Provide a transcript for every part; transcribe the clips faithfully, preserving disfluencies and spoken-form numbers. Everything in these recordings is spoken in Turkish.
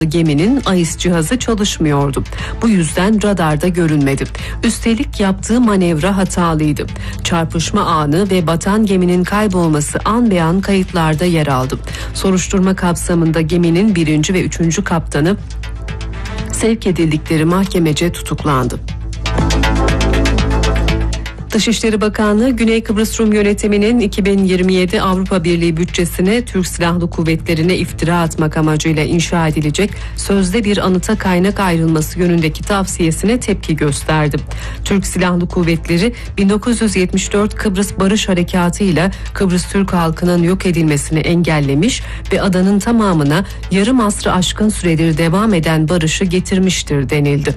geminin A İ S cihazı çalışmıyordu. Bu yüzden radarda görünmedi. Üstelik yaptığı manevra hatalıydı. Çarpışma anı ve batan geminin kaybolması an be an kayıtlarda yer aldı. Soruşturma kapsamında geminin birinci ve üçüncü kaptanı sevk edildikleri mahkemece tutuklandı. Dışişleri Bakanlığı, Güney Kıbrıs Rum Yönetimi'nin iki bin yirmi yedi Avrupa Birliği bütçesine Türk Silahlı Kuvvetleri'ne iftira atmak amacıyla inşa edilecek sözde bir anıta kaynak ayrılması yönündeki tavsiyesine tepki gösterdi. Türk Silahlı Kuvvetleri bin dokuz yüz yetmiş dört Kıbrıs Barış Harekatı ile Kıbrıs Türk halkının yok edilmesini engellemiş ve adanın tamamına yarım asrı aşkın süredir devam eden barışı getirmiştir denildi.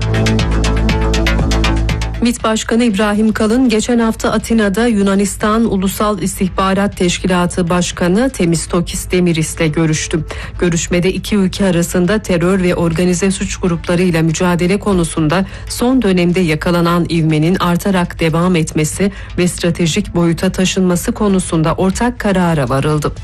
MİT Başkanı İbrahim Kalın geçen hafta Atina'da Yunanistan Ulusal İstihbarat Teşkilatı Başkanı Temistokis Demiris'le görüştü. Görüşmede iki ülke arasında terör ve organize suç gruplarıyla mücadele konusunda son dönemde yakalanan ivmenin artarak devam etmesi ve stratejik boyuta taşınması konusunda ortak karara varıldı.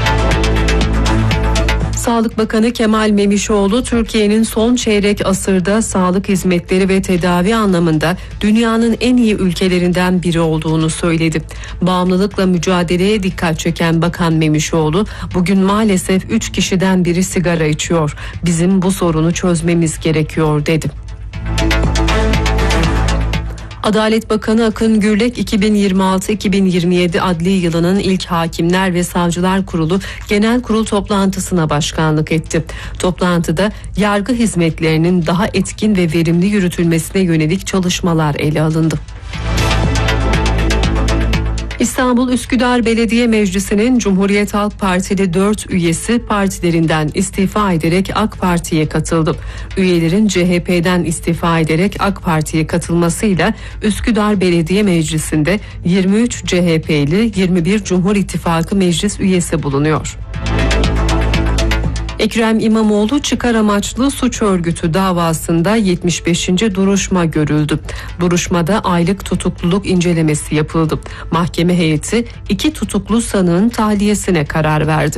Sağlık Bakanı Kemal Memişoğlu, Türkiye'nin son çeyrek asırda sağlık hizmetleri ve tedavi anlamında dünyanın en iyi ülkelerinden biri olduğunu söyledi. Bağımlılıkla mücadeleye dikkat çeken Bakan Memişoğlu, bugün maalesef üç kişiden biri sigara içiyor. Bizim bu sorunu çözmemiz gerekiyor dedi. Adalet Bakanı Akın Gürlek iki bin yirmi altı iki bin yirmi yedi adli yılının ilk Hakimler ve Savcılar Kurulu Genel Kurul toplantısına başkanlık etti. Toplantıda yargı hizmetlerinin daha etkin ve verimli yürütülmesine yönelik çalışmalar ele alındı. İstanbul Üsküdar Belediye Meclisi'nin Cumhuriyet Halk Partili dört üyesi partilerinden istifa ederek AK Parti'ye katıldı. Üyelerin C H P'den istifa ederek AK Parti'ye katılmasıyla Üsküdar Belediye Meclisi'nde yirmi üç C H P'li, yirmi bir Cumhur İttifakı meclis üyesi bulunuyor. Ekrem İmamoğlu çıkar amaçlı suç örgütü davasında yetmiş beşinci duruşma görüldü. Duruşmada aylık tutukluluk incelemesi yapıldı. Mahkeme heyeti iki tutuklu sanığın tahliyesine karar verdi.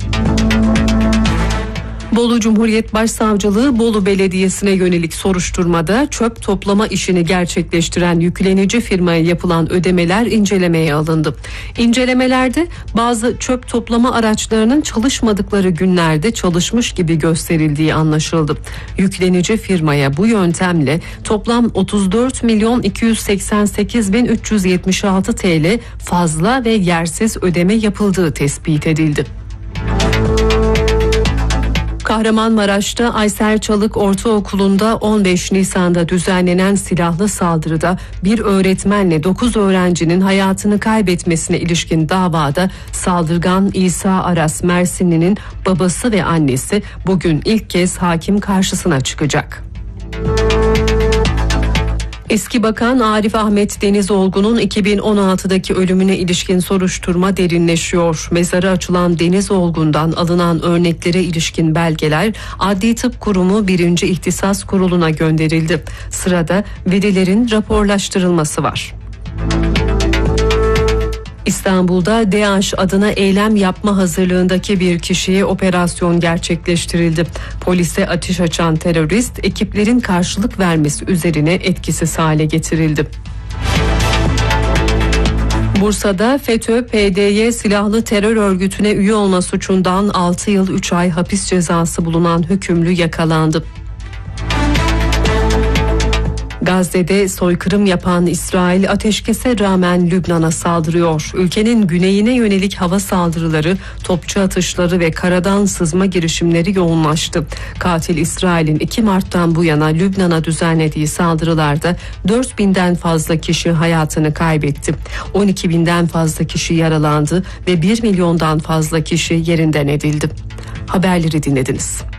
Bolu Cumhuriyet Başsavcılığı Bolu Belediyesi'ne yönelik soruşturmada çöp toplama işini gerçekleştiren yüklenici firmaya yapılan ödemeler incelemeye alındı. İncelemelerde bazı çöp toplama araçlarının çalışmadıkları günlerde çalışmış gibi gösterildiği anlaşıldı. Yüklenici firmaya bu yöntemle toplam otuz dört milyon iki yüz seksen sekiz bin üç yüz yetmiş altı T L fazla ve yersiz ödeme yapıldığı tespit edildi. Kahramanmaraş'ta Aysel Çalık Ortaokulu'nda on beş Nisan'da düzenlenen silahlı saldırıda bir öğretmenle dokuz öğrencinin hayatını kaybetmesine ilişkin davada saldırgan İsa Aras Mersinli'nin babası ve annesi bugün ilk kez hakim karşısına çıkacak. Eski Bakan Arif Ahmet Denizolgu'nun iki bin on altıdaki ölümüne ilişkin soruşturma derinleşiyor. Mezarı açılan Denizolgu'ndan alınan örneklere ilişkin belgeler Adli Tıp Kurumu birinci İhtisas Kurulu'na gönderildi. Sırada verilerin raporlaştırılması var. İstanbul'da DAEŞ adına eylem yapma hazırlığındaki bir kişiye operasyon gerçekleştirildi. Polise ateş açan terörist ekiplerin karşılık vermesi üzerine etkisiz hale getirildi. Bursa'da FETÖ P D Y silahlı terör örgütüne üye olma suçundan altı yıl üç ay hapis cezası bulunan hükümlü yakalandı. Gazze'de soykırım yapan İsrail ateşkese rağmen Lübnan'a saldırıyor. Ülkenin güneyine yönelik hava saldırıları, topçu atışları ve karadan sızma girişimleri yoğunlaştı. Katil İsrail'in iki Mart'tan bu yana Lübnan'a düzenlediği saldırılarda dört binden fazla kişi hayatını kaybetti. on iki binden fazla kişi yaralandı ve bir milyondan fazla kişi yerinden edildi. Haberleri dinlediniz.